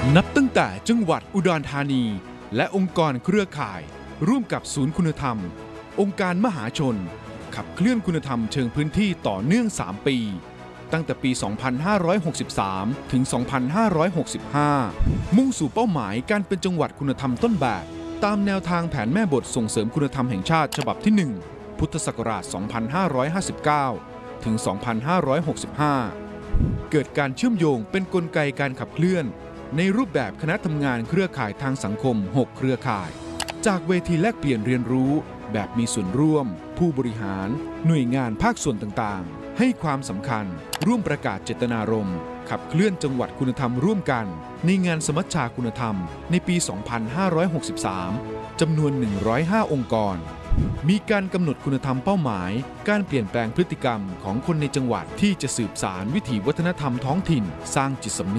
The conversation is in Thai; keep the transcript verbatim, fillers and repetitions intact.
นับตั้งแต่จังหวัดอุดรธานีและองค์กรเครือข่ายร่วมกับศูนย์คุณธรรมองค์การมหาชนขับเคลื่อนคุณธรรมเชิงพื้นที่ต่อเนื่องสามปีตั้งแต่ปี สองพันห้าร้อยหกสิบสาม ถึง สองพันห้าร้อยหกสิบห้า มุ่งสู่เป้าหมายการเป็นจังหวัดคุณธรรมต้นแบบตามแนวทางแผนแม่บทส่งเสริมคุณธรรมแห่งชาติฉบับที่ หนึ่ง พุทธศักราช สองพันห้าร้อยห้าสิบเก้า ถึง สองพันห้าร้อยหกสิบห้า เกิดการเชื่อมโยงเป็นกลไกการขับเคลื่อนในรูปแบบคณะทำงานเครือข่ายทางสังคม หก เครือข่าย จากเวทีแลกเปลี่ยนเรียนรู้แบบมีส่วนร่วมผู้บริหารหน่วยงานภาคส่วนต่างๆให้ความสำคัญร่วมประกาศเจตนารมณ์ขับเคลื่อนจังหวัดคุณธรรมร่วมกันในงานสมัชชาคุณธรรมในปี สองพันห้าร้อยหกสิบสาม จำนวน หนึ่งร้อยห้า องค์กรมีการกำหนดคุณธรรมเป้าหมายการเปลี่ยนแปลงพฤติกรรมของคนในจังหวัดที่จะสืบสานวิถีวัฒนธรรมท้องถิ่นสร้างจิตสำนึก